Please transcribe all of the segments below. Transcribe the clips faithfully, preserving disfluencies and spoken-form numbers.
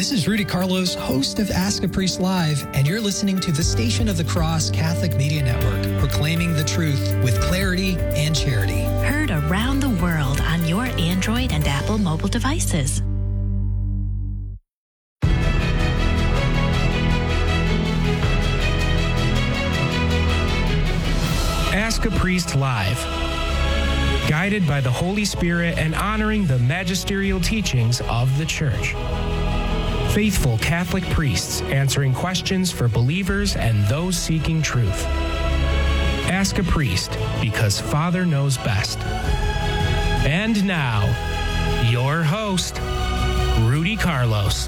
This is Rudy Carlos, host of Ask a Priest Live, and you're listening to the Station of the Cross Catholic Media Network, proclaiming the truth with clarity and charity. Heard around the world on your Android and Apple mobile devices. Ask a Priest Live. Guided by the Holy Spirit and honoring the magisterial teachings of the Church. Faithful Catholic priests answering questions for believers and those seeking truth. Ask a Priest, because Father knows best. And now, your host, Rudy Carlos.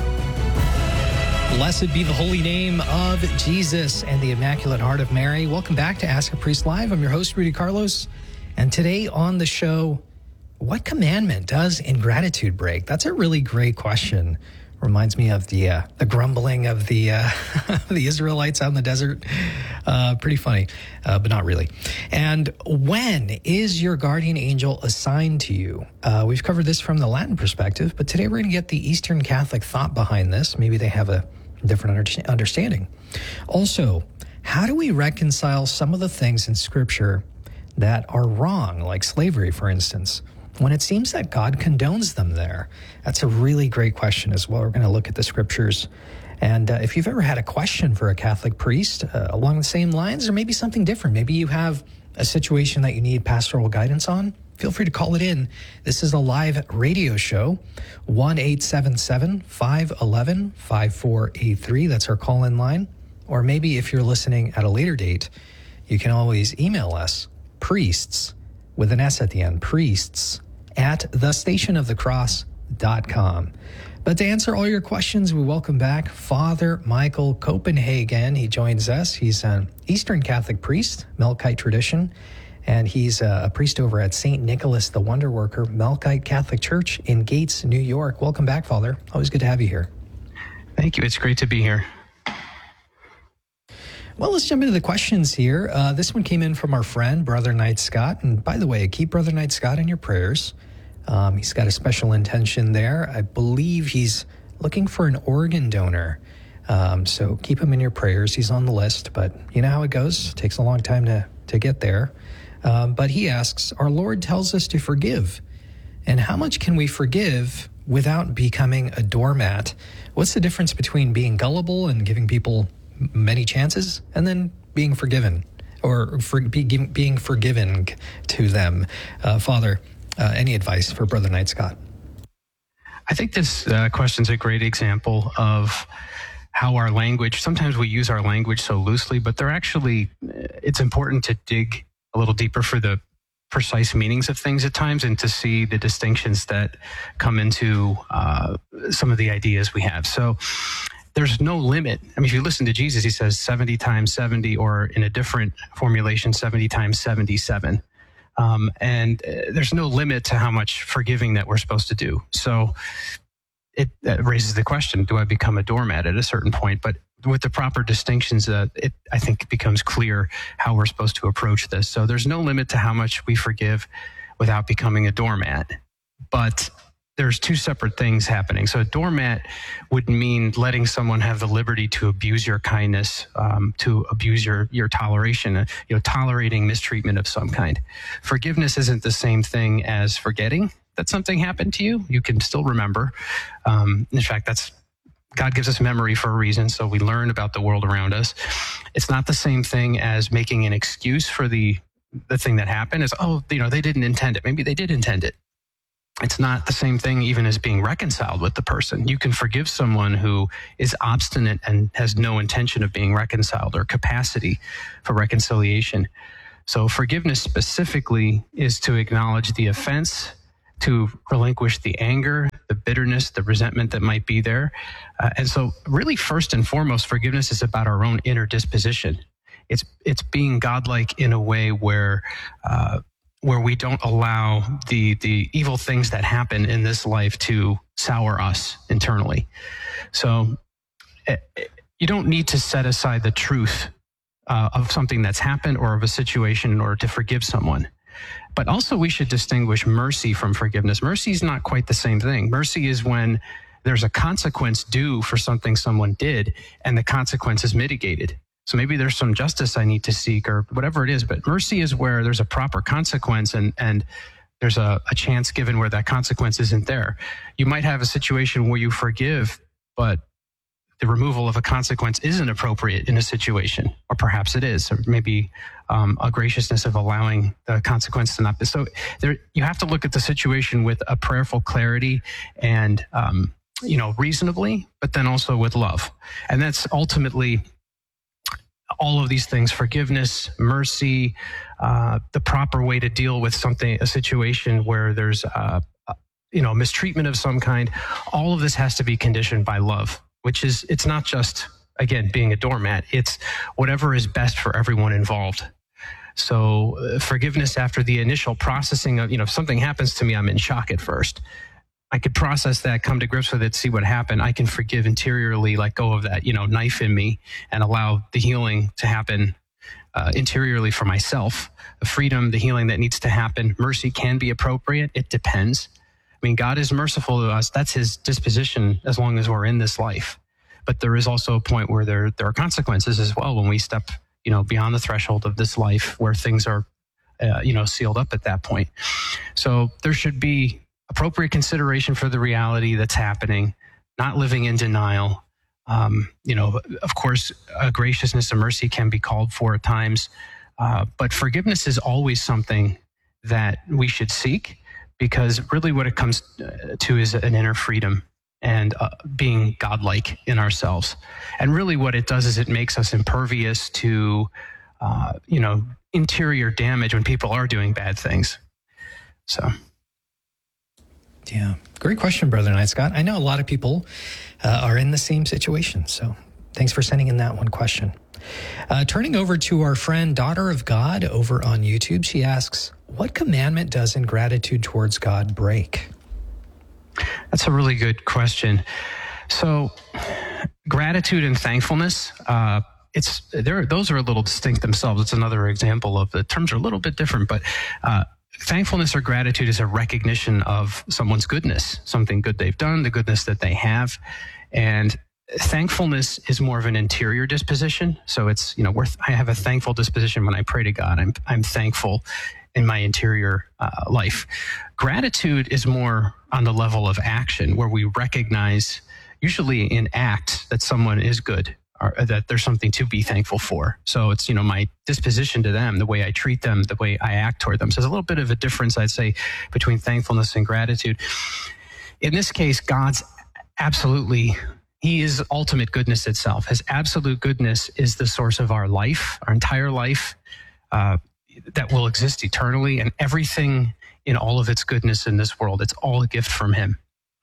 Blessed be the holy name of Jesus and the Immaculate Heart of Mary. Welcome back to Ask a Priest Live. I'm your host, Rudy Carlos. And today on the show, what commandment does ingratitude break? That's a really great question. Reminds me of the uh, the grumbling of the uh, the Israelites out in the desert. Uh, pretty funny, uh, but not really. And when is your guardian angel assigned to you? Uh, we've covered this from the Latin perspective, but today we're going to get the Eastern Catholic thought behind this. Maybe they have a different under- understanding. Also, how do we reconcile some of the things in Scripture that are wrong, like slavery, for instance, when it seems that God condones them there? That's a really great question as well. We're going to look at the Scriptures. And uh, if you've ever had a question for a Catholic priest uh, along the same lines, or maybe something different, maybe you have a situation that you need pastoral guidance on, feel free to call it in. This is a live radio show, one eight seven seven, five one one, five four eight three. That's our call-in line. Or maybe if you're listening at a later date, you can always email us, priests, with an S at the end, priests, at the station of the cross dot com. But to answer all your questions, we welcome back Father Michael Copenhagen. He joins us. He's an Eastern Catholic priest, Melkite tradition, and he's a priest over at Saint Nicholas the Wonder Worker Melkite Catholic Church in Gates, New York. Welcome back, Father. Always good to have you here. Thank you. It's great to be here. Well, let's jump into the questions here. Uh, this one came in from our friend, Brother Knight Scott. And by the way, keep Brother Knight Scott in your prayers. Um, he's got a special intention there. I believe he's looking for an organ donor. Um, so keep him in your prayers. He's on the list, but you know how it goes. It takes a long time to, to get there. Um, but he asks, our Lord tells us to forgive. And how much can we forgive without becoming a doormat? What's the difference between being gullible and giving people many chances and then being forgiven or for, be, being forgiven to them? Uh, Father, uh, any advice for Brother Knight Scott? I think this uh, question is a great example of how our language, sometimes we use our language so loosely, but they're actually, it's important to dig a little deeper for the precise meanings of things at times and to see the distinctions that come into uh, some of the ideas we have. So there's no limit. I mean, if you listen to Jesus, he says seventy times seventy, or in a different formulation, seventy times seventy-seven. Um, and uh, there's no limit to how much forgiving that we're supposed to do. So it uh, raises the question, do I become a doormat at a certain point? But with the proper distinctions, uh, it, I think it becomes clear how we're supposed to approach this. So there's no limit to how much we forgive without becoming a doormat. But there's two separate things happening. So a doormat would mean letting someone have the liberty to abuse your kindness, um, to abuse your, your toleration, uh, you know, tolerating mistreatment of some kind. Forgiveness isn't the same thing as forgetting that something happened to you. You can still remember. Um, in fact, that's God gives us memory for a reason, so we learn about the world around us. It's not the same thing as making an excuse for the the thing that happened. Is, oh, you know, they didn't intend it. Maybe they did intend it. It's not the same thing even as being reconciled with the person. You can forgive someone who is obstinate and has no intention of being reconciled or capacity for reconciliation. So forgiveness specifically is to acknowledge the offense, to relinquish the anger, the bitterness, the resentment that might be there. Uh, and so really, first and foremost, forgiveness is about our own inner disposition. It's it's being godlike in a way where uh, where we don't allow the the evil things that happen in this life to sour us internally. So uh, you don't need to set aside the truth uh, of something that's happened or of a situation in order to forgive someone. But also we should distinguish mercy from forgiveness. Mercy is not quite the same thing. Mercy is when there's a consequence due for something someone did, and the consequence is mitigated. So maybe there's some justice I need to seek or whatever it is, but mercy is where there's a proper consequence and, and there's a, a chance given where that consequence isn't there. You might have a situation where you forgive, but the removal of a consequence isn't appropriate in a situation, or perhaps it is, or maybe um, a graciousness of allowing the consequence to not be. So there, you have to look at the situation with a prayerful clarity and, um, you know, reasonably, but then also with love. And that's ultimately all of these things: forgiveness, mercy, uh, the proper way to deal with something, a situation where there's, uh, you know, mistreatment of some kind. All of this has to be conditioned by love, which is, it's not just, again, being a doormat. It's whatever is best for everyone involved. So uh, forgiveness after the initial processing of, you know, if something happens to me, I'm in shock at first. I could process that, come to grips with it, see what happened. I can forgive interiorly, let go of that, you know, knife in me, and allow the healing to happen uh, interiorly for myself. The freedom, the healing that needs to happen. Mercy can be appropriate. It depends. I mean, God is merciful to us. That's his disposition as long as we're in this life. But there is also a point where there, there are consequences as well when we step, you know, beyond the threshold of this life where things are, uh, you know, sealed up at that point. So there should be appropriate consideration for the reality that's happening, not living in denial. Um, you know, of course, uh, graciousness and mercy can be called for at times, uh, but forgiveness is always something that we should seek, because really what it comes to is an inner freedom and uh, being godlike in ourselves. And really what it does is it makes us impervious to, uh, you know, interior damage when people are doing bad things. So... Yeah, great question, Brother Knight Scott. I know a lot of people uh, are in the same situation, so thanks for sending in that one question. Uh, turning over to our friend Daughter of God over on YouTube, she asks, what commandment does ingratitude towards God break? That's a really good question. So gratitude and thankfulness, uh, it's there. Those are a little distinct themselves. It's another example of the terms are a little bit different, but uh, thankfulness or gratitude is a recognition of someone's goodness, something good they've done, the goodness that they have. And thankfulness is more of an interior disposition. So it's, you know, we're, I have a thankful disposition when I pray to God. I'm, I'm thankful in my interior uh, life. Gratitude is more on the level of action, where we recognize, usually in act, that someone is good, or that there's something to be thankful for. So it's, you know, my disposition to them, the way I treat them, the way I act toward them. So there's a little bit of a difference, I'd say, between thankfulness and gratitude. In this case, God's absolutely, he is ultimate goodness itself. His absolute goodness is the source of our life, our entire life, uh, that will exist eternally, and everything in all of its goodness in this world, it's all a gift from him.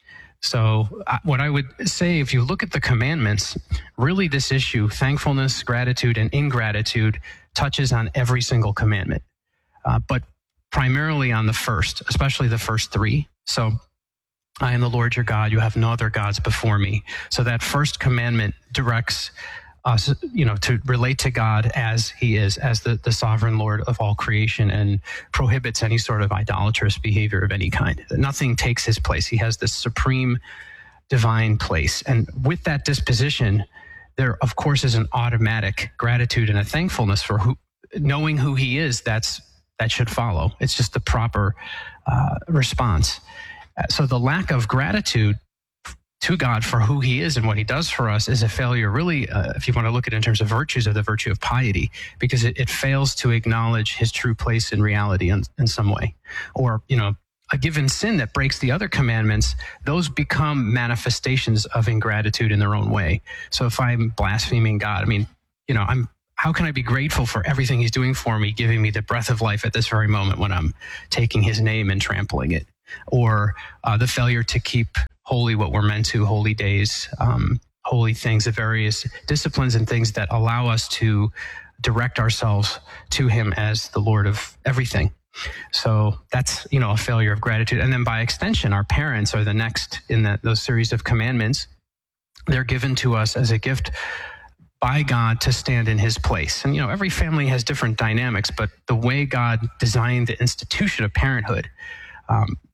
So uh, what I would say, if you look at the commandments, really this issue, thankfulness, gratitude, and ingratitude, touches on every single commandment, uh, but primarily on the first, especially the first three. So I am the Lord your God, you have no other gods before me. So that first commandment directs us, you know, to relate to God as he is, as the, the sovereign Lord of all creation, and prohibits any sort of idolatrous behavior of any kind. Nothing takes his place. He has this supreme divine place. And with that disposition, there, of course, is an automatic gratitude and a thankfulness for who, knowing who he is. That's, that should follow. It's just the proper uh, response. So the lack of gratitude to God for who he is and what he does for us is a failure, really, uh, if you want to look at it in terms of virtues, of the virtue of piety, because it, it fails to acknowledge his true place in reality in, in some way. Or, you know, a given sin that breaks the other commandments, those become manifestations of ingratitude in their own way. So if I'm blaspheming God, I mean, you know, I'm, how can I be grateful for everything he's doing for me, giving me the breath of life at this very moment when I'm taking his name and trampling it? Or uh, the failure to keep holy what we're meant to, holy days, um, holy things, the various disciplines and things that allow us to direct ourselves to him as the Lord of everything. So that's, you know, a failure of gratitude. And then by extension, our parents are the next in that those series of commandments. They're given to us as a gift by God to stand in his place. And, you know, every family has different dynamics, but the way God designed the institution of parenthood, Um,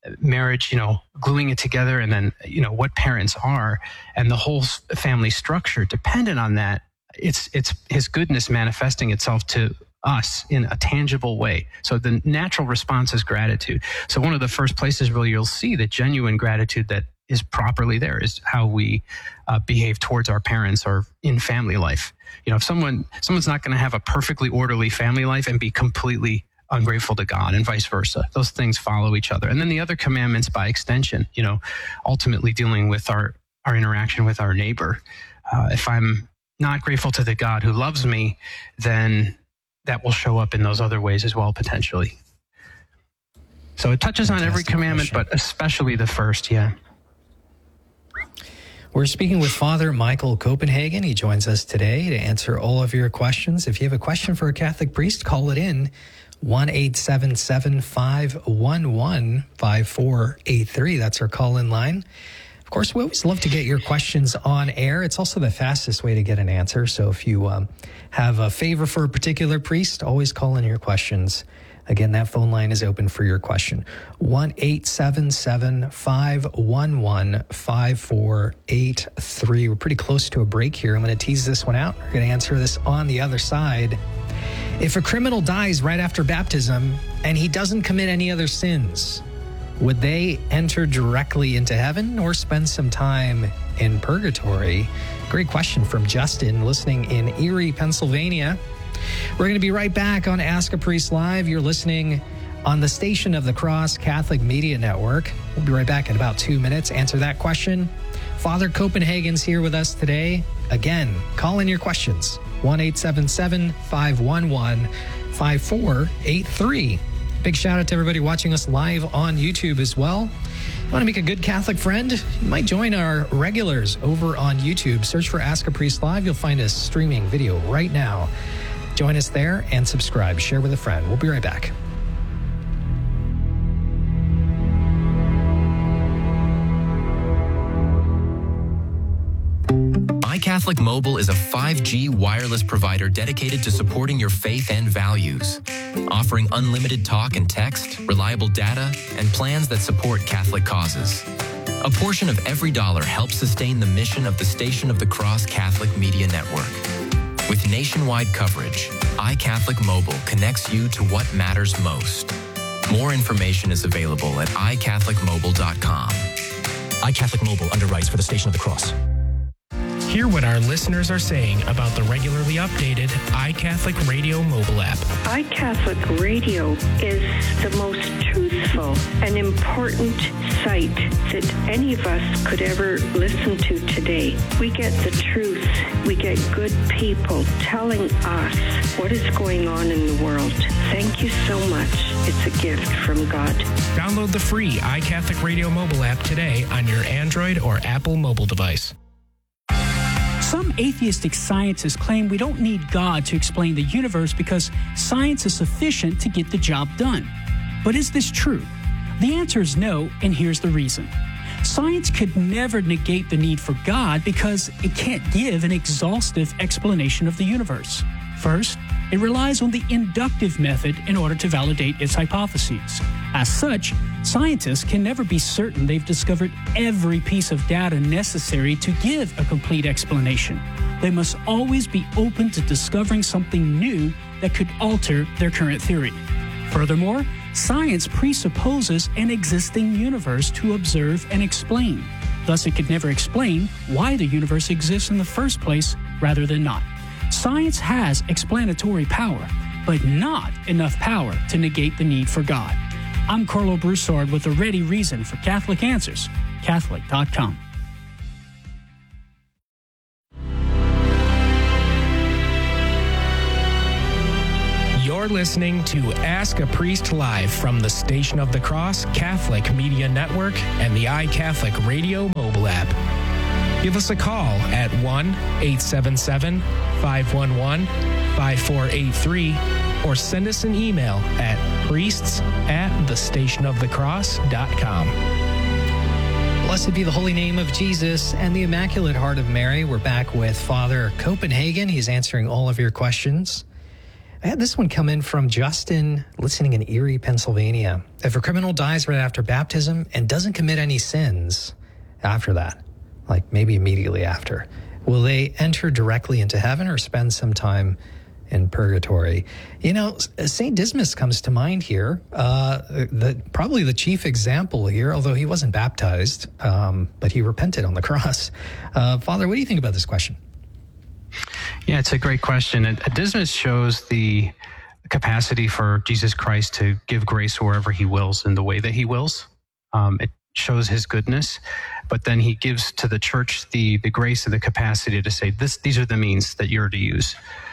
marriage, you know, gluing it together, and then, you know, what parents are and the whole family structure dependent on that. It's, it's his goodness manifesting itself to us in a tangible way. So the natural response is gratitude. So one of the first places really you'll see the genuine gratitude that is properly there is how we uh, behave towards our parents or in family life. You know, if someone, someone's not going to have a perfectly orderly family life and be completely ungrateful to God, and vice versa. Those things follow each other. And then the other commandments by extension, you know, ultimately dealing with our, our interaction with our neighbor. Uh, if I'm not grateful to the God who loves me, then that will show up in those other ways as well, potentially. So it touches Fantastic on every commandment, question. But especially the first, yeah. We're speaking with Father Michael Copenhagen. He joins us today to answer all of your questions. If you have a question for a Catholic priest, call it in. one eight seven seven, five one one, five four eight three. That's our call-in line. Of course, we always love to get your questions on air. It's also the fastest way to get an answer. So if you um, have a favor for a particular priest, always call in your questions. Again, that phone line is open for your question. one eight seven seven, five one one, five four eight three. We're pretty close to a break here. I'm going to tease this one out. We're going to answer this on the other side. If a criminal dies right after baptism and he doesn't commit any other sins, would they enter directly into heaven or spend some time in purgatory? Great question from Justin, listening in Erie, Pennsylvania. We're going to be right back on Ask a Priest Live. You're listening on the Station of the Cross Catholic Media Network. We'll be right back in about two minutes. Answer that question. Father Copenhagen's here with us today. Again, call in your questions. one eight seven seven, five one one, five four eight three. Big shout out to everybody watching us live on YouTube as well. You want to make a good Catholic friend? You might join our regulars over on YouTube. Search for Ask a Priest Live. You'll find us streaming video right now. Join us there and subscribe. Share with a friend. We'll be right back. iCatholic Mobile is a five G wireless provider dedicated to supporting your faith and values, offering unlimited talk and text, reliable data, and plans that support Catholic causes. A portion of every dollar helps sustain the mission of the Station of the Cross Catholic Media Network. With nationwide coverage, iCatholic Mobile connects you to what matters most. More information is available at i catholic mobile dot com. iCatholic Mobile underwrites for the Station of the Cross. Hear what our listeners are saying about the regularly updated iCatholic Radio mobile app. iCatholic Radio is the most truthful and important site that any of us could ever listen to today. We get the truth. We get good people telling us what is going on in the world. Thank you so much. It's a gift from God. Download the free iCatholic Radio mobile app today on your Android or Apple mobile device. Some atheistic scientists claim we don't need God to explain the universe because science is sufficient to get the job done. But is this true? The answer is no, and here's the reason. Science could never negate the need for God because it can't give an exhaustive explanation of the universe. First, it relies on the inductive method in order to validate its hypotheses. As such, scientists can never be certain they've discovered every piece of data necessary to give a complete explanation. They must always be open to discovering something new that could alter their current theory. Furthermore, science presupposes an existing universe to observe and explain. Thus, it could never explain why the universe exists in the first place rather than not. Science has explanatory power, but not enough power to negate the need for God. I'm Carlo Broussard with a ready reason for Catholic Answers, Catholic dot com. You're listening to Ask a Priest Live from the Station of the Cross Catholic Media Network and the iCatholic Radio mobile app. Give us a call at one eight seven seven, five one one, five four eight three or send us an email at priests at the station of the cross dot com. Blessed be the holy name of Jesus and the Immaculate Heart of Mary. We're back with Father Copenhagen. He's answering all of your questions. I had this one come in from Justin, listening in Erie, Pennsylvania. If a criminal dies right after baptism and doesn't commit any sins after that, like maybe immediately after, will they enter directly into heaven or spend some time in purgatory? You know, Saint Dismas comes to mind here. Uh, the, probably the chief example here, although he wasn't baptized, um, but he repented on the cross. Uh, Father, what do you think about this question? Yeah, it's a great question. And Dismas shows the capacity for Jesus Christ to give grace wherever he wills in the way that he wills. Um, it shows his goodness, but then he gives to the church the the grace and the capacity to say, this these are the means that you're to use.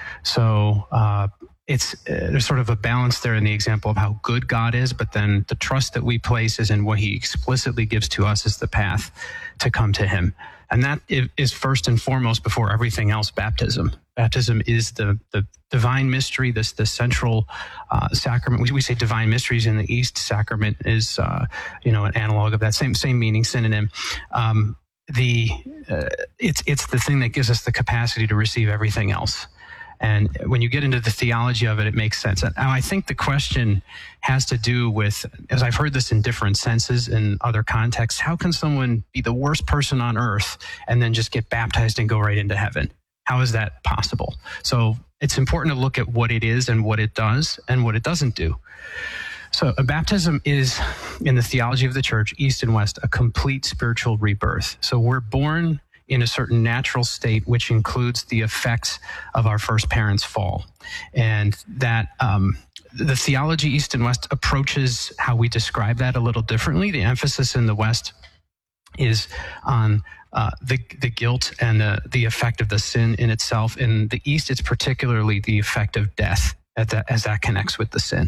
So uh, it's uh, there's sort of a balance there in the example of how good God is, but then the trust that we place is in what he explicitly gives to us as the path to come to him. And that is first and foremost, before everything else, baptism. Baptism is the, the divine mystery, this the central uh, sacrament. We, we say divine mysteries in the East. Sacrament is, uh, you know, an analog of that same same meaning, synonym. Um, the uh, it's it's the thing that gives us the capacity to receive everything else. And when you get into the theology of it, it makes sense. And I think the question has to do with, as I've heard this in different senses in other contexts, how can someone be the worst person on earth and then just get baptized and go right into heaven? How is that possible? So it's important to look at what it is and what it does and what it doesn't do. So a baptism is, in the theology of the church, East and West, a complete spiritual rebirth. So we're born in a certain natural state, which includes the effects of our first parents' fall. And that um, the theology, East and West, approaches how we describe that a little differently. The emphasis in the West is on uh, the the guilt and the, the effect of the sin in itself. In the East, it's particularly the effect of death as that, as that connects with the sin.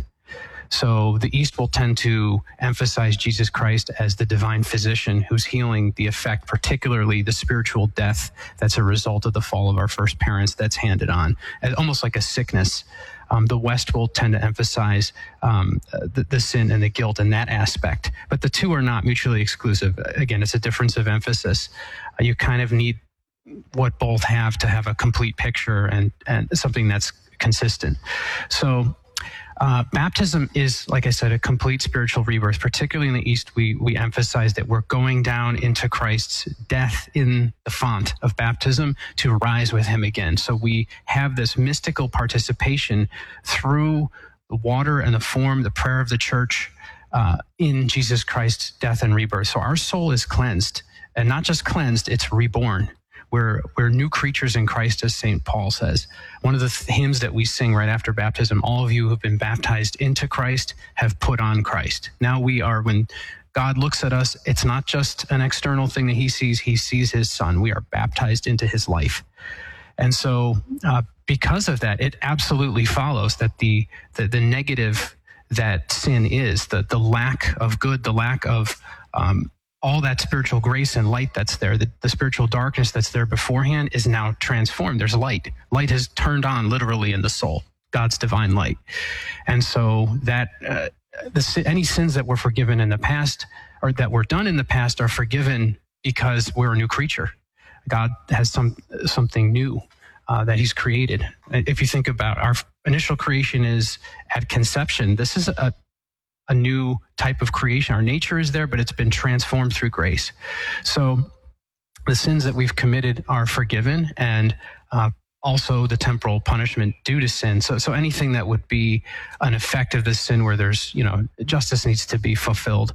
So the East will tend to emphasize Jesus Christ as the divine physician who's healing the effect, particularly the spiritual death that's a result of the fall of our first parents that's handed on, almost like a sickness. Um, the West will tend to emphasize um, the, the sin and the guilt in that aspect. But the two are not mutually exclusive. Again, it's a difference of emphasis. Uh, you kind of need what both have to have a complete picture and, and something that's consistent. So Uh, baptism is, like I said, a complete spiritual rebirth. Particularly in the East, we we emphasize that we're going down into Christ's death in the font of baptism to rise with him again. So we have this mystical participation through the water and the form, the prayer of the church uh, in Jesus Christ's death and rebirth. So our soul is cleansed, and not just cleansed, it's reborn. We're, we're new creatures in Christ, as Saint Paul says. One of the th- hymns that we sing right after baptism, all of you who have been baptized into Christ have put on Christ. Now we are, when God looks at us, it's not just an external thing that he sees, he sees his son. We are baptized into his life. And so uh, because of that, it absolutely follows that the, the, the negative that sin is, the, the lack of good, the lack of um, all that spiritual grace and light that's there, the, the spiritual darkness that's there beforehand is now transformed. There's light. Light has turned on literally in the soul, God's divine light. And so that uh, the, any sins that were forgiven in the past or that were done in the past are forgiven because we're a new creature. God has some something new uh, that he's created. If you think about our initial creation is at conception, this is a a new type of creation. Our nature is there, but it's been transformed through grace. So the sins that we've committed are forgiven, and uh, also the temporal punishment due to sin. So, so anything that would be an effect of this sin where there's, you know, justice needs to be fulfilled,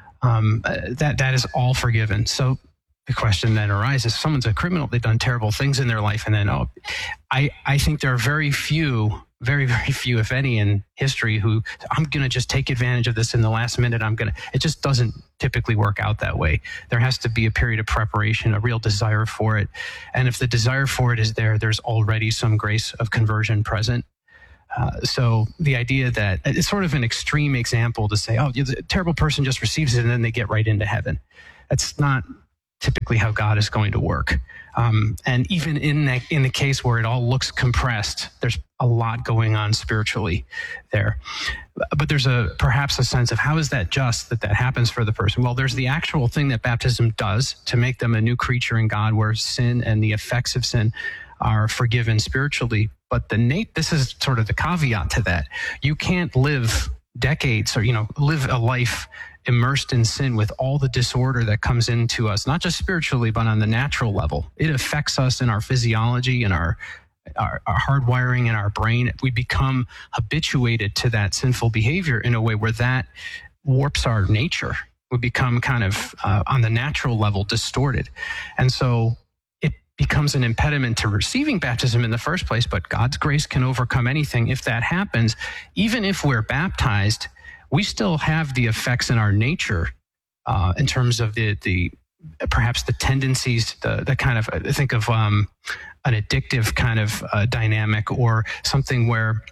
um, that that is all forgiven. So the question then arises, someone's a criminal, they've done terrible things in their life, and then, oh, I, I think there are very few very, very few, if any, in history who I'm going to just take advantage of this in the last minute. I'm going to, it just doesn't typically work out that way. There has to be a period of preparation, a real desire for it. And if the desire for it is there, there's already some grace of conversion present. Uh, so the idea that it's sort of an extreme example to say, oh, the terrible person just receives it and then they get right into heaven. That's not typically how God is going to work. Um, and even in the, in the case where it all looks compressed, there's a lot going on spiritually there. But there's a perhaps a sense of how is that just that that happens for the person? Well, there's the actual thing that baptism does to make them a new creature in God, where sin and the effects of sin are forgiven spiritually. But the Nate, this is sort of the caveat to that. You can't live decades or, you know, live a life immersed in sin with all the disorder that comes into us, not just spiritually, but on the natural level. It affects us in our physiology and our, our, our hardwiring in our brain. We become habituated to that sinful behavior in a way where that warps our nature. We become kind of uh, on the natural level distorted. And so it becomes an impediment to receiving baptism in the first place, but God's grace can overcome anything. If that happens, even if we're baptized, we still have the effects in our nature uh, in terms of the, the perhaps the tendencies, the, the kind of, I think of um, an addictive kind of uh, dynamic or something where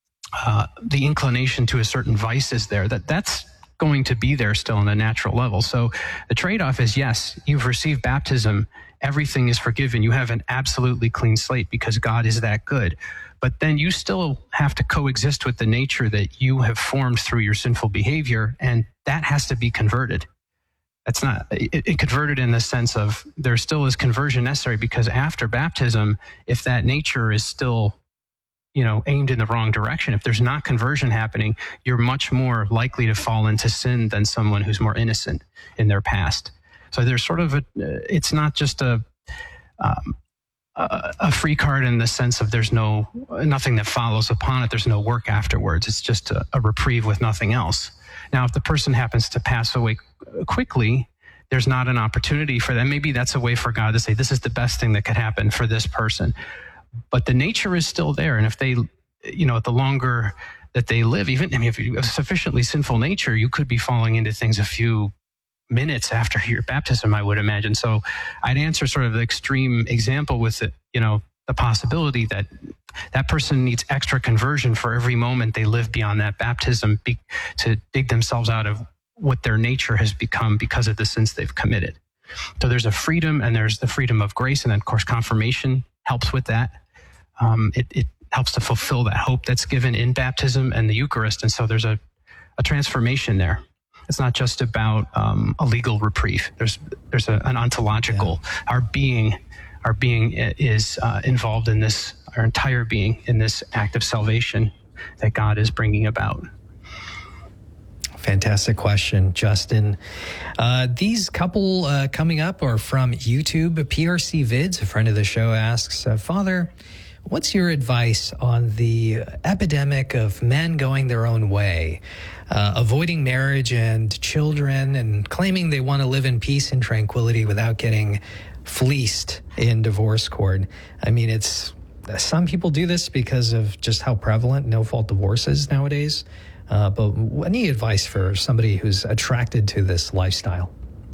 uh, the inclination to a certain vice is there, that that's going to be there still on a natural level. So the trade-off is, yes, you've received baptism, everything is forgiven, you have an absolutely clean slate because God is that good. But then you still have to coexist with the nature that you have formed through your sinful behavior, and that has to be converted. That's not it, it converted in the sense of there still is conversion necessary, because after baptism, if that nature is still, you know, aimed in the wrong direction, if there's not conversion happening, you're much more likely to fall into sin than someone who's more innocent in their past. So there's sort of a, it's not just a, um, a, a free card in the sense of there's no, nothing that follows upon it. There's no work afterwards. It's just a, a reprieve with nothing else. Now, if the person happens to pass away quickly, there's not an opportunity for them. Maybe that's a way for God to say, this is the best thing that could happen for this person. But the nature is still there. And if they, you know, the longer that they live, even, I mean, if you have a sufficiently sinful nature, you could be falling into things a few minutes after your baptism, I would imagine. So I'd answer sort of the extreme example with it, you know, the possibility that that person needs extra conversion for every moment they live beyond that baptism be, to dig themselves out of what their nature has become because of the sins they've committed. So there's a freedom, and there's the freedom of grace. And then, of course, confirmation helps with that. Um, it, it helps to fulfill that hope that's given in baptism and the Eucharist. And so there's a, a transformation there. It's not just about um, a legal reprieve. There's there's a, an ontological, yeah. our being, our being is uh, involved in this, our entire being in this act of salvation that God is bringing about. Fantastic question, Justin. Uh, these couple uh, coming up are from YouTube. P R C Vids, a friend of the show, asks, uh, Father, what's your advice on the epidemic of men going their own way, uh, avoiding marriage and children, and claiming they want to live in peace and tranquility without getting fleeced in divorce court? I mean, it's some people do this because of just how prevalent no-fault divorce is nowadays. Uh, but any advice for somebody who's attracted to this lifestyle?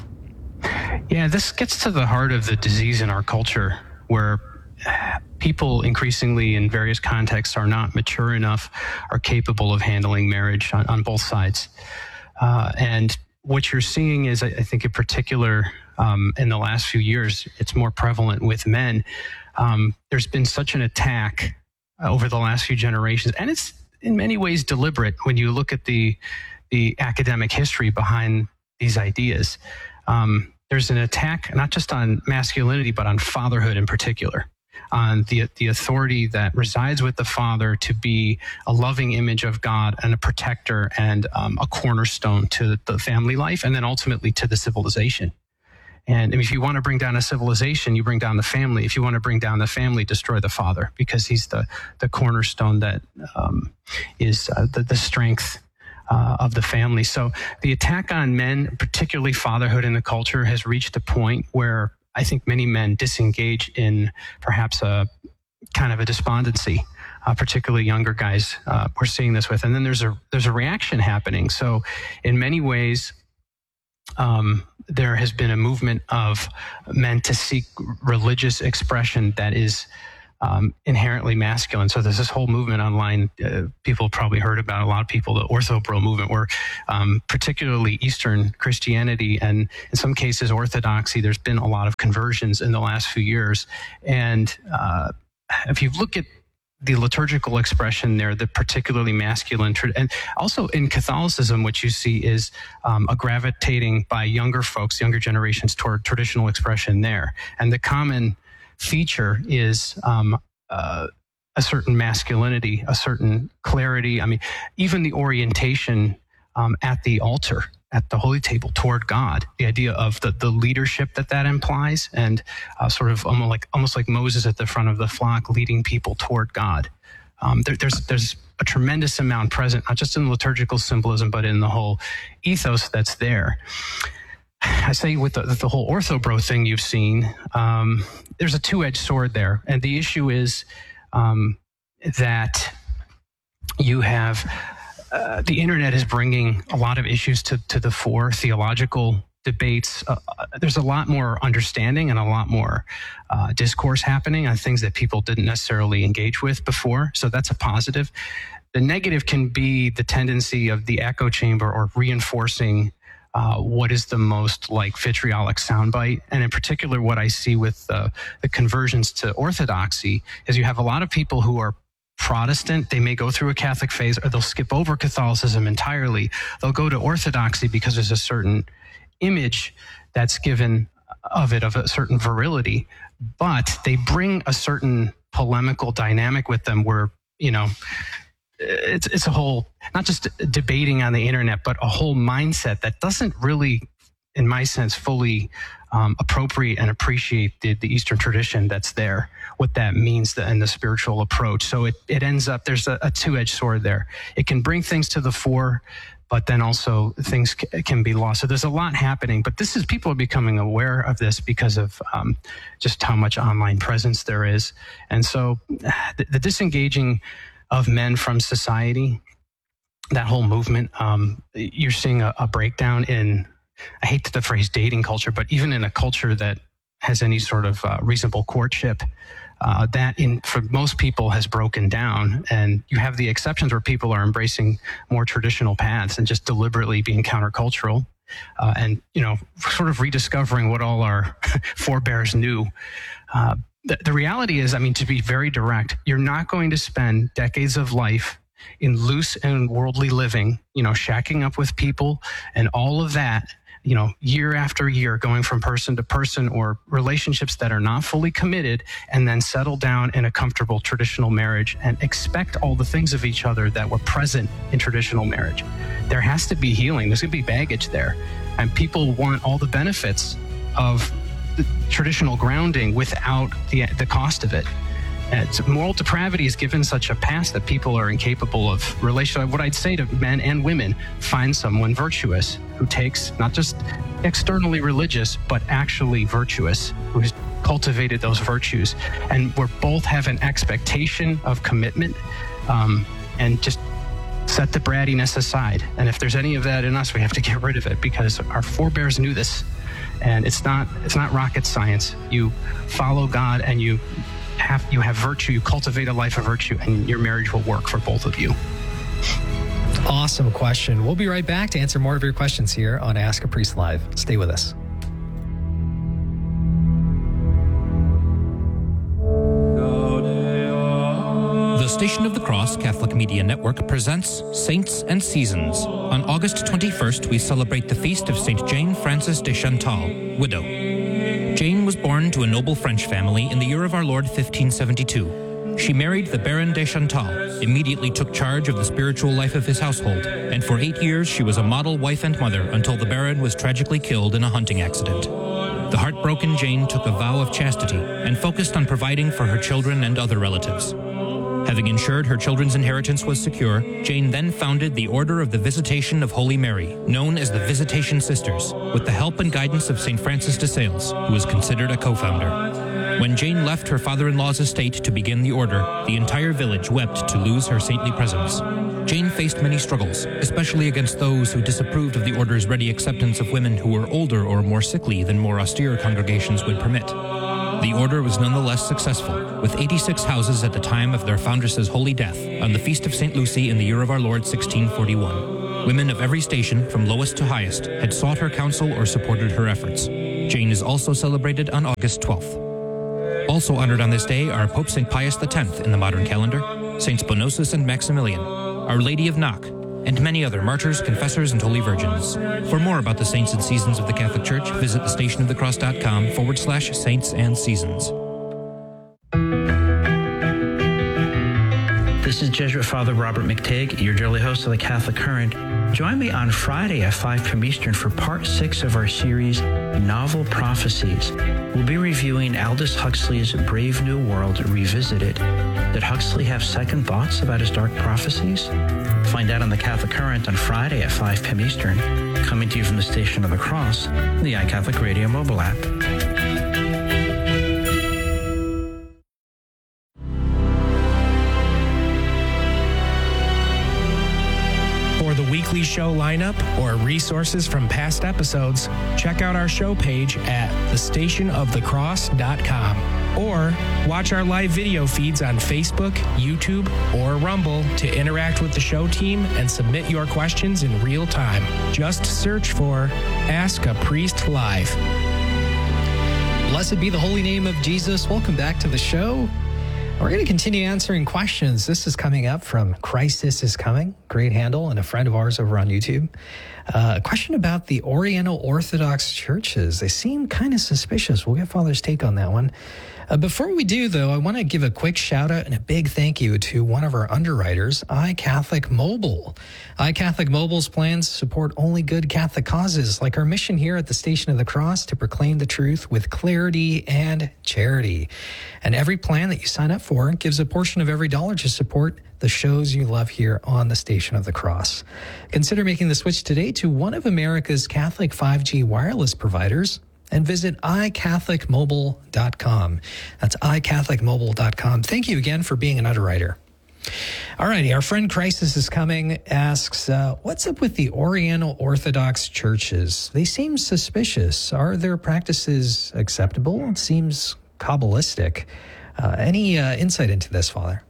Yeah, this gets to the heart of the disease in our culture, where people increasingly in various contexts are not mature enough, are capable of handling marriage on, on both sides. Uh, and what you're seeing is, I think in particular, um, in the last few years, it's more prevalent with men. Um, there's been such an attack over the last few generations, and it's in many ways deliberate when you look at the the academic history behind these ideas. Um, there's an attack not just on masculinity, but on fatherhood in particular, on the the authority that resides with the father to be a loving image of God and a protector and um, a cornerstone to the family life, and then ultimately to the civilization. And if you want to bring down a civilization, you bring down the family. If you want to bring down the family, destroy the father, because he's the, the cornerstone that um, is uh, the, the strength uh, of the family. So the attack on men, particularly fatherhood in the culture, has reached a point where I think many men disengage in perhaps a kind of a despondency. Uh, particularly younger guys uh, we're seeing this with. And then there's a there's a reaction happening. So in many ways, Um, there has been a movement of men to seek religious expression that is um, inherently masculine. So there's this whole movement online, uh, people have probably heard about, a lot of people, the Ortho-Bro movement, where um, particularly Eastern Christianity and in some cases Orthodoxy, there's been a lot of conversions in the last few years. And uh, if you look at the liturgical expression there, the particularly masculine, and also in Catholicism, what you see is um, a gravitating by younger folks, younger generations, toward traditional expression there. And the common feature is um, uh, a certain masculinity, a certain clarity. I mean, even the orientation um, at the altar, at the holy table toward God, the idea of the, the leadership that that implies, and uh, sort of almost like almost like Moses at the front of the flock leading people toward God. Um, there, there's there's a tremendous amount present, not just in the liturgical symbolism, but in the whole ethos that's there. I say with the, the whole orthobro thing you've seen, um, there's a two-edged sword there. And the issue is um, that you have uh, the internet is bringing a lot of issues to, to the fore, theological debates. Uh, there's a lot more understanding and a lot more uh, discourse happening on things that people didn't necessarily engage with before. So that's a positive. The negative can be the tendency of the echo chamber or reinforcing uh, what is the most like vitriolic soundbite. And in particular, what I see with uh, the conversions to Orthodoxy is you have a lot of people who are Protestant. They may go through a Catholic phase, or they'll skip over Catholicism entirely. They'll go to Orthodoxy because there's a certain image that's given of it, of a certain virility, but they bring a certain polemical dynamic with them where, you know, it's it's a whole, not just debating on the internet, but a whole mindset that doesn't really, in my sense, fully um, appropriate and appreciate the, the Eastern tradition that's there, what that means the, and the spiritual approach. So it, it ends up, there's a, a two-edged sword there. It can bring things to the fore, but then also things c- can be lost. So there's a lot happening, but this is, people are becoming aware of this because of um, just how much online presence there is. And so the, the disengaging of men from society, that whole movement, um, you're seeing a, a breakdown in, I hate the phrase dating culture, but even in a culture that has any sort of uh, reasonable courtship, Uh, that in for most people has broken down, and you have the exceptions where people are embracing more traditional paths and just deliberately being countercultural, uh, and you know, sort of rediscovering what all our forebears knew. Uh, the, the reality is, I mean, to be very direct, you're not going to spend decades of life in loose and worldly living, you know, shacking up with people and all of that, you know, year after year, going from person to person, or relationships that are not fully committed, and then settle down in a comfortable traditional marriage and expect all the things of each other that were present in traditional marriage. There has to be healing. There's going to be baggage there. And people want all the benefits of the traditional grounding without the, the cost of it. And moral depravity is given such a pass that people are incapable of relation. What I'd say to men and women, find someone virtuous who takes not just externally religious, but actually virtuous, who's cultivated those virtues. And we both have an expectation of commitment, um, and just set the brattiness aside. And if there's any of that in us, we have to get rid of it, because our forebears knew this. And it's not, it's not rocket science. You follow God and you have you have virtue, you cultivate a life of virtue, and your marriage will work for both of you. Awesome question. We'll be right back to answer more of your questions here on Ask a Priest Live. Stay with us. The Station of the Cross Catholic Media Network presents Saints and Seasons. On August twenty-first, we celebrate the feast of Saint Jane Frances de Chantal, widow. Jane was born to a noble French family in the year of our Lord fifteen seventy-two. She married the Baron de Chantal, immediately took charge of the spiritual life of his household, and for eight years she was a model wife and mother until the Baron was tragically killed in a hunting accident. The heartbroken Jane took a vow of chastity and focused on providing for her children and other relatives. Having ensured her children's inheritance was secure, Jane then founded the Order of the Visitation of Holy Mary, known as the Visitation Sisters, with the help and guidance of Saint Francis de Sales, who was considered a co-founder. When Jane left her father-in-law's estate to begin the order, the entire village wept to lose her saintly presence. Jane faced many struggles, especially against those who disapproved of the order's ready acceptance of women who were older or more sickly than more austere congregations would permit. The order was nonetheless successful, with eighty-six houses at the time of their foundress's holy death on the feast of Saint Lucy in the year of our Lord sixteen forty-one. Women of every station, from lowest to highest, had sought her counsel or supported her efforts. Jane is also celebrated on August twelfth. Also honored on this day are Pope Saint Pius the tenth in the modern calendar, Saints Bonosus and Maximilian, Our Lady of Knock, and many other martyrs, confessors, and holy virgins. For more about the saints and seasons of the Catholic Church, visit thestationofthecross.com forward slash saints and seasons. This is Jesuit Father Robert McTigg, your daily host of the Catholic Current. Join me on Friday at five p.m. Eastern for part six of our series, Novel Prophecies. We'll be reviewing Aldous Huxley's Brave New World Revisited. Did Huxley have second thoughts about his dark prophecies? Find out on the Catholic Current on Friday at five p.m. Eastern, coming to you from the Station of the Cross, the iCatholic Radio mobile app. For the weekly show lineup or resources from past episodes, check out our show page at the station of the cross dot com or watch our live video feeds on Facebook, YouTube, or Rumble to interact with the show team and submit your questions in real time. Just search for Ask a Priest Live. Blessed be the holy name of Jesus. Welcome back to the show. We're going to continue answering questions. This is coming up from Crisis is Coming, great handle, and a friend of ours over on YouTube. Uh, a question about the Oriental Orthodox churches. They seem kind of suspicious. We'll get Father's take on that one. Uh, before we do, though, I want to give a quick shout out and a big thank you to one of our underwriters, iCatholic Mobile. iCatholic Mobile's plans support only good Catholic causes, like our mission here at the Station of the Cross to proclaim the truth with clarity and charity. And every plan that you sign up for gives a portion of every dollar to support the shows you love here on the Station of the Cross. Consider making the switch today to one of America's Catholic five G wireless providers and visit i catholic mobile dot com. That's i catholic mobile dot com. Thank you again for being an underwriter. All righty, our friend Crisis is Coming asks, uh, what's up with the Oriental Orthodox churches? They seem suspicious. Are their practices acceptable? It seems Kabbalistic. Uh, any uh, insight into this, Father?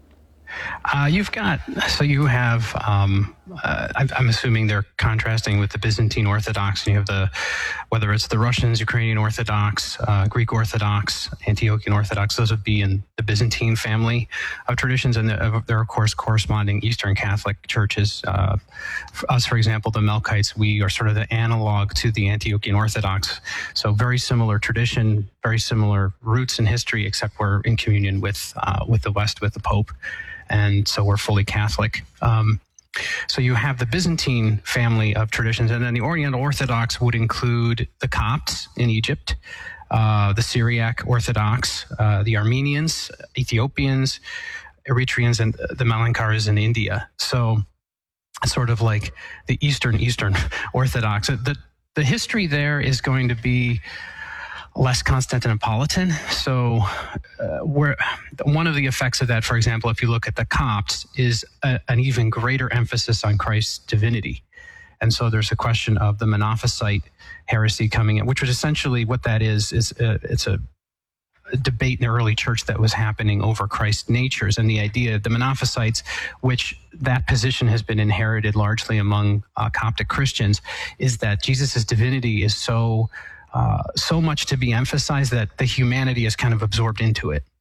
Uh, you've got, so you have, um, uh, I'm assuming they're contrasting with the Byzantine Orthodox. You have the, whether it's the Russians, Ukrainian Orthodox, uh, Greek Orthodox, Antiochian Orthodox, those would be in the Byzantine family of traditions. And there are, of course, corresponding Eastern Catholic churches. Uh, for us, for example, the Melkites, we are sort of the analog to the Antiochian Orthodox. So very similar tradition, very similar roots in history, except we're in communion with, uh, with the West, with the Pope. And so we're fully Catholic. Um, so you have the Byzantine family of traditions, and then the Oriental Orthodox would include the Copts in Egypt, uh, the Syriac Orthodox, uh, the Armenians, Ethiopians, Eritreans, and the Malankars in India. So sort of like the Eastern Eastern Orthodox. The, the history there is going to be less Constantinopolitan. So uh, where one of the effects of that, for example, if you look at the Copts, is a, an even greater emphasis on Christ's divinity. And so there's a question of the Monophysite heresy coming in, which was essentially what that is, is a, it's a, a debate in the early church that was happening over Christ's natures. And the idea of the Monophysites, which that position has been inherited largely among uh, Coptic Christians, is that Jesus's divinity is so Uh, so much to be emphasized that the humanity is kind of absorbed into it.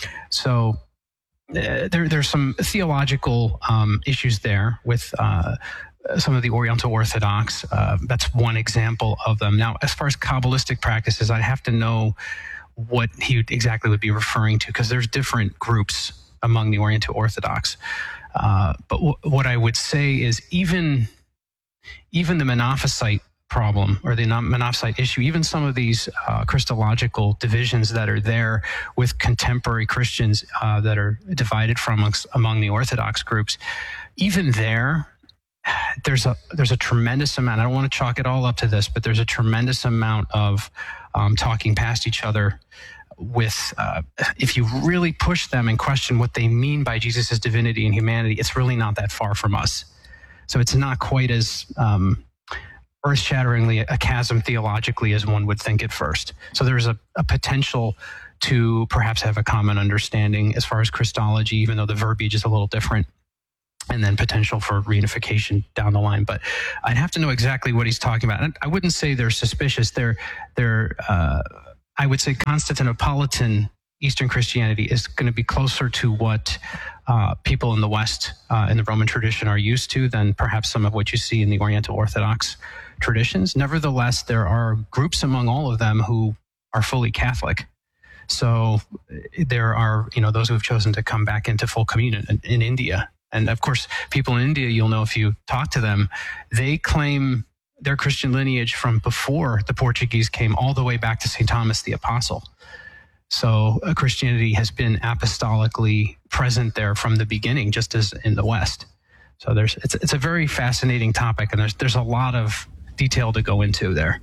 So uh, there, there's some theological um, issues there with uh, some of the Oriental Orthodox. Uh, that's one example of them. Now, as far as Kabbalistic practices, I'd have to know what he exactly would be referring to, because there's different groups among the Oriental Orthodox. Uh, but w- what I would say is even, even the Monophysite problem or the Monophysite issue, even some of these uh, Christological divisions that are there with contemporary Christians uh, that are divided from amongst, among the Orthodox groups, even there, there's a there's a tremendous amount. I don't want to chalk it all up to this, but there's a tremendous amount of um, talking past each other. With uh, if you really push them and question what they mean by Jesus's divinity and humanity, it's really not that far from us. So it's not quite as um, earth-shatteringly a chasm theologically as one would think at first. So there's a, a potential to perhaps have a common understanding as far as Christology, even though the verbiage is a little different, and then potential for reunification down the line. But I'd have to know exactly what he's talking about. And I wouldn't say they're suspicious. They're, they're uh, I would say Constantinopolitan Eastern Christianity is going to be closer to what uh, people in the West, uh, in the Roman tradition, are used to than perhaps some of what you see in the Oriental Orthodox traditions. Nevertheless, there are groups among all of them who are fully Catholic. So there are, you know, those who have chosen to come back into full communion in, in India. And of course, people in India, you'll know if you talk to them, they claim their Christian lineage from before the Portuguese came all the way back to Saint Thomas the Apostle. So uh, Christianity has been apostolically present there from the beginning, just as in the West. So there's it's it's a very fascinating topic, and there's there's a lot of detail to go into there.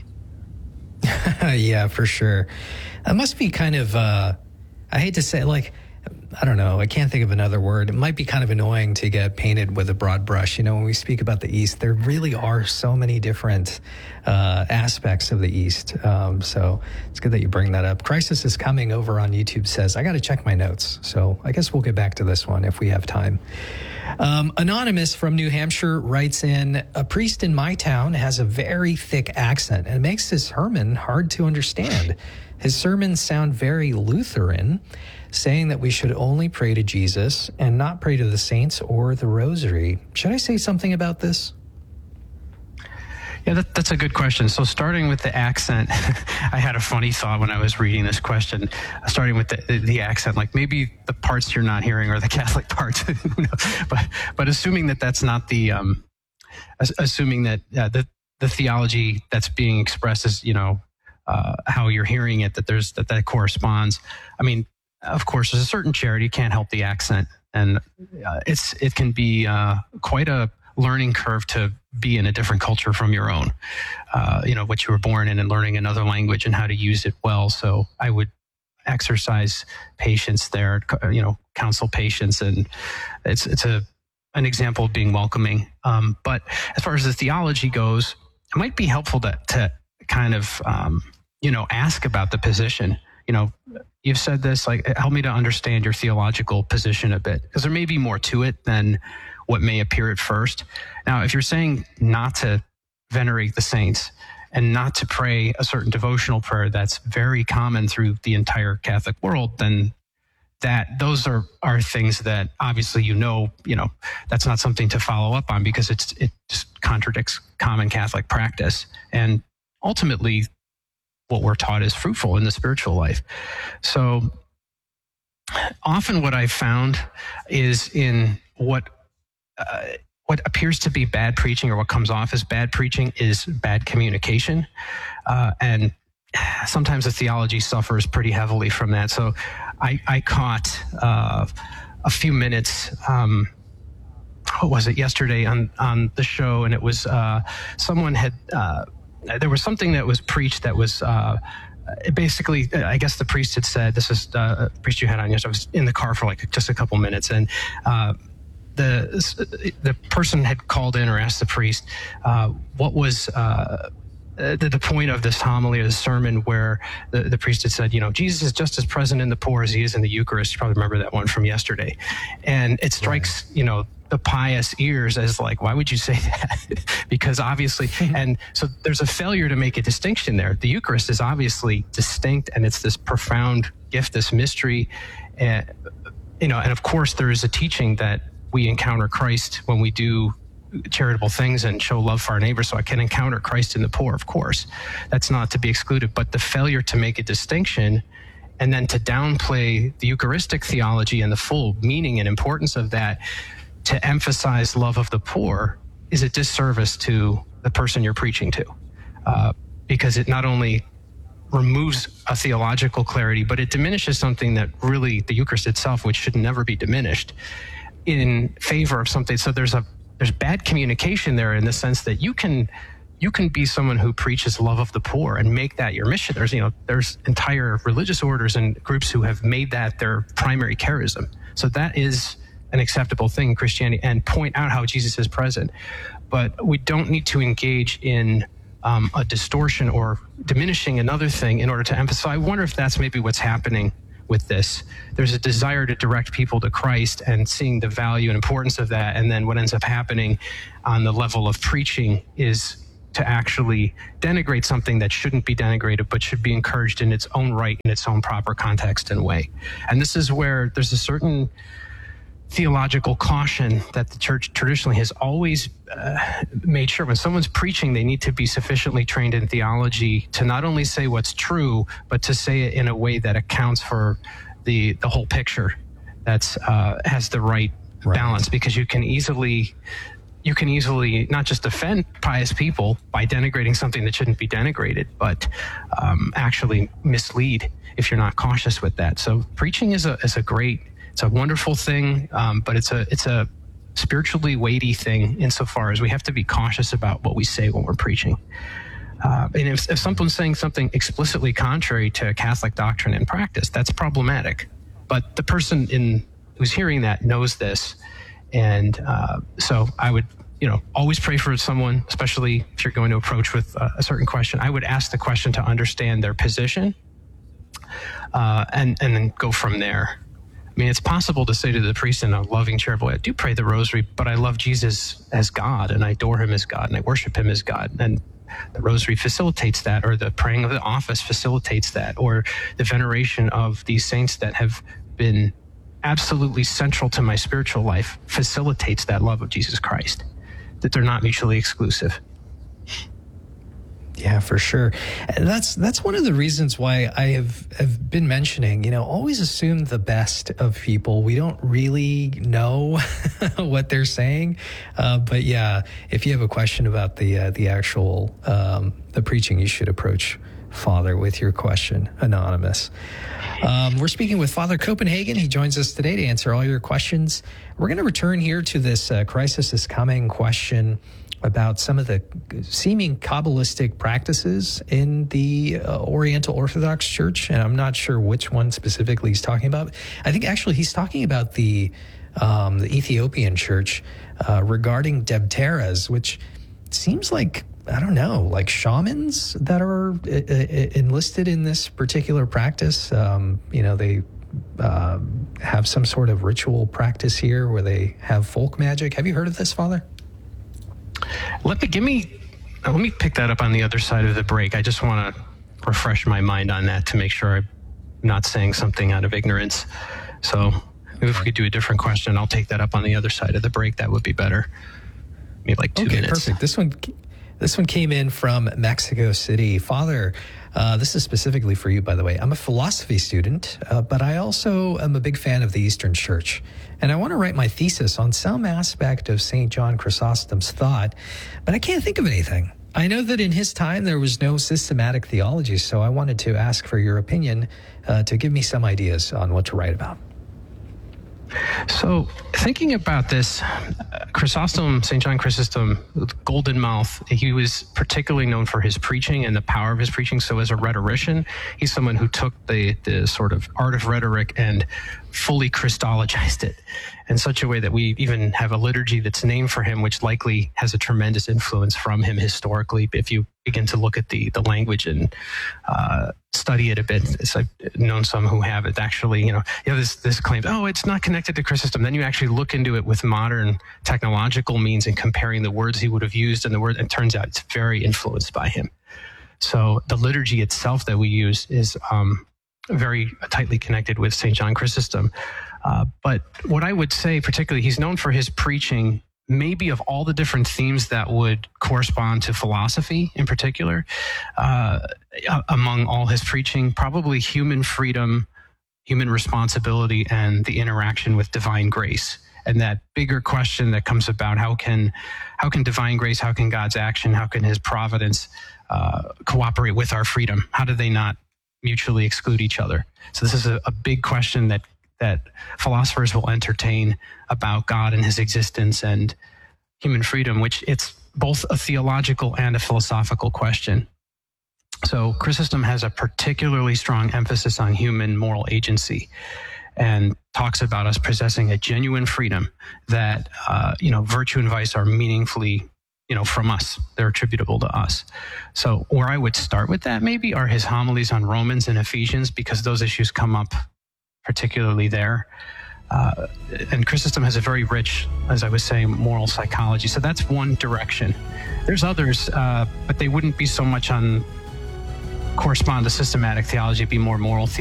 Yeah, for sure. It must be kind of, uh, I hate to say, like, I don't know, I can't think of another word. It might be kind of annoying to get painted with a broad brush. You know, when we speak about the East, there really are so many different uh, aspects of the East. Um, so it's good that you bring that up. Crisis is Coming over on YouTube says, I got to check my notes. So I guess we'll get back to this one if we have time. Um, Anonymous from New Hampshire writes in, a priest in my town has a very thick accent and it makes his sermon hard to understand. His sermons sound very Lutheran, saying that we should only pray to Jesus and not pray to the saints or the rosary. Should I say something about this? Yeah, that, that's a good question. So starting with the accent, I had a funny thought when I was reading this question, starting with the, the, the accent, like maybe the parts you're not hearing are the Catholic parts, but, but assuming that that's not the, um, assuming that uh, the, the theology that's being expressed is, you know, uh, how you're hearing it, that there's, that that corresponds. I mean, of course, there's a certain charity can't help the accent, and uh, it's, it can be uh, quite a learning curve to be in a different culture from your own, uh, you know, what you were born in, and learning another language and how to use it well. So I would exercise patience there, you know, counsel patience. And it's, it's a, an example of being welcoming. Um, but as far as the theology goes, it might be helpful to, to kind of, um, you know, ask about the position. You know, you've said this, like, help me to understand your theological position a bit, because there may be more to it than what may appear at first. Now, if you're saying not to venerate the saints and not to pray a certain devotional prayer that's very common through the entire Catholic world, then that those are, are things that obviously, you know, you know, that's not something to follow up on, because it's, it just contradicts common Catholic practice. And ultimately, what we're taught is fruitful in the spiritual life. So often what I've found is in what Uh, what appears to be bad preaching, or what comes off as bad preaching, is bad communication. Uh, and sometimes the theology suffers pretty heavily from that. So I, I caught uh, a few minutes, um, what was it, yesterday on, on the show, and it was uh, someone had, uh, there was something that was preached that was uh, basically, I guess the priest had said, this is uh, a priest you had on yesterday. I was in the car for like just a couple minutes, and uh, the the person had called in or asked the priest uh, what was uh, the, the point of this homily or the sermon, where the, the priest had said, you know, Jesus is just as present in the poor as he is in the Eucharist. You probably remember that one from yesterday. And it strikes, you know, the pious ears as like, why would you say that? Because obviously, and so there's a failure to make a distinction there. The Eucharist is obviously distinct, and it's this profound gift, this mystery. Uh, you know, and of course there is a teaching that we encounter Christ when we do charitable things and show love for our neighbor. So I can encounter Christ in the poor, of course. That's not to be excluded. But the failure to make a distinction and then to downplay the Eucharistic theology and the full meaning and importance of that, to emphasize love of the poor, is a disservice to the person you're preaching to. Uh, because it not only removes a theological clarity, but it diminishes something that really, the Eucharist itself, which should never be diminished, in favor of something. So there's a there's bad communication there, in the sense that you can you can be someone who preaches love of the poor and make that your mission. There's you know there's entire religious orders and groups who have made that their primary charism. So that is an acceptable thing in Christianity, and point out how Jesus is present. But we don't need to engage in um, a distortion or diminishing another thing in order to emphasize. I wonder if that's maybe what's happening with this. There's a desire to direct people to Christ and seeing the value and importance of that. And then what ends up happening on the level of preaching is to actually denigrate something that shouldn't be denigrated, but should be encouraged in its own right, in its own proper context and way. And this is where there's a certain theological caution that the church traditionally has always uh, made sure when someone's preaching, they need to be sufficiently trained in theology to not only say what's true, but to say it in a way that accounts for the the whole picture, that's uh, has the right, right balance, because you can easily you can easily not just offend pious people by denigrating something that shouldn't be denigrated, but um, actually mislead if you're not cautious with that. So preaching is a is a great, it's a wonderful thing, um, but it's a it's a spiritually weighty thing insofar as we have to be cautious about what we say when we're preaching. Uh, and if, if someone's saying something explicitly contrary to Catholic doctrine and practice, that's problematic. But the person in who's hearing that knows this. And uh, so I would, you know, always pray for someone, especially if you're going to approach with a, a certain question. I would ask the question to understand their position, uh, and, and then go from there. I mean, it's possible to say to the priest in a loving, charitable way, I do pray the rosary, but I love Jesus as God, and I adore him as God, and I worship him as God. And the rosary facilitates that, or the praying of the office facilitates that, or the veneration of these saints that have been absolutely central to my spiritual life facilitates that love of Jesus Christ, that they're not mutually exclusive. Yeah, for sure. And that's that's one of the reasons why I have, have been mentioning, you know, always assume the best of people. We don't really know what they're saying. Uh, but yeah, if you have a question about the uh, the actual um, the preaching, you should approach Father with your question, anonymous. Um, we're speaking with Father Copenhagen. He joins us today to answer all your questions. We're going to return here to this uh, crisis is coming question about some of the seeming Kabbalistic practices in the uh, Oriental Orthodox Church, and I'm not sure which one specifically he's talking about. I think actually he's talking about the um, the Ethiopian Church uh, regarding Debteras, which seems like, I don't know, like shamans that are uh, enlisted in this particular practice. Um, you know, they uh, have some sort of ritual practice here where they have folk magic. Have you heard of this, Father? Let me give me let me pick that up on the other side of the break. I just want to refresh my mind on that to make sure I'm not saying something out of ignorance. So maybe if we could do a different question, I'll take that up on the other side of the break. That would be better. Maybe like two okay, minutes. Perfect. This one. This one came in from Mexico City. Father, uh, this is specifically for you, by the way. I'm a philosophy student, uh, but I also am a big fan of the Eastern Church. And I want to write my thesis on some aspect of Saint John Chrysostom's thought, but I can't think of anything. I know that in his time there was no systematic theology, so I wanted to ask for your opinion uh, to give me some ideas on what to write about. So thinking about this, uh, Chrysostom, Saint John Chrysostom, Golden Mouth, he was particularly known for his preaching and the power of his preaching. So as a rhetorician, he's someone who took the, the sort of art of rhetoric and fully Christologized it in such a way that we even have a liturgy that's named for him, which likely has a tremendous influence from him historically. If you begin to look at the, the language and uh, study it a bit, as I've known some who have it actually, you know, you have this, this claim, oh, it's not connected to Chrysostom. Then you actually look into it with modern technological means and comparing the words he would have used and the word, and it turns out it's very influenced by him. So the liturgy itself that we use is um, very tightly connected with Saint John Chrysostom. Uh, but what I would say, particularly, he's known for his preaching, maybe of all the different themes that would correspond to philosophy in particular, uh, among all his preaching, probably human freedom, human responsibility, and the interaction with divine grace. And that bigger question that comes about, how can how can divine grace, how can God's action, how can his providence uh, cooperate with our freedom? How do they not mutually exclude each other? So this is a, a big question that that philosophers will entertain about God and his existence and human freedom, which it's both a theological and a philosophical question. So Chrysostom has a particularly strong emphasis on human moral agency and talks about us possessing a genuine freedom that, uh, you know, virtue and vice are meaningfully, you know, from us. They're attributable to us. So where I would start with that maybe are his homilies on Romans and Ephesians, because those issues come up particularly there. Uh, and Chrysostom has a very rich, as I was saying, moral psychology. So that's one direction. There's others, uh, but they wouldn't be so much on correspond to systematic theology, it'd be more moral theology.